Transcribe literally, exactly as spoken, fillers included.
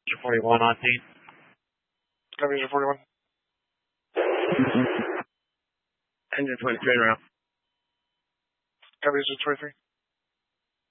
forty-one on scene. Copy, User forty-one. Engine twenty-three around. Copy, User twenty-three.